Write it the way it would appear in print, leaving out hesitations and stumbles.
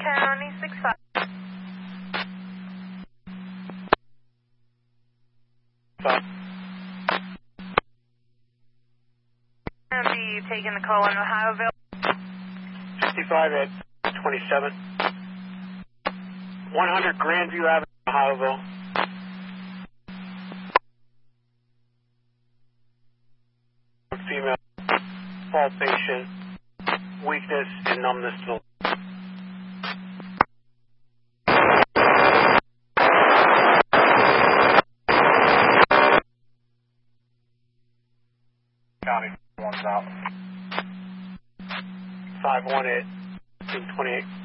County 65. And be taking the call in Ohioville. 55 at 27. 100 Grandview Avenue, Ohioville. Female palpation, weakness, and numbness to the County 1000. 518, 28.